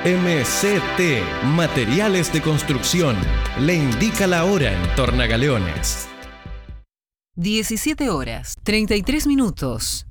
MCT, Materiales de Construcción, le indica la hora en Tornagaleones. 17 horas, 33 minutos.